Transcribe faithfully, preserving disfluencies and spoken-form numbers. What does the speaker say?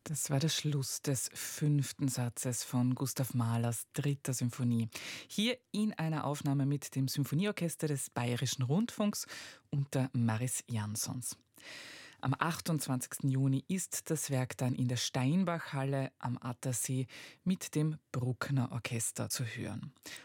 Das war der Schluss des fünften Satzes von Gustav Mahlers dritter Symphonie. Hier in einer Aufnahme mit dem Symphonieorchester des Bayerischen Rundfunks unter Maris Jansons. Am achtundzwanzigsten Juni ist das Werk dann in der Steinbachhalle am Attersee mit dem Bruckner Orchester zu hören.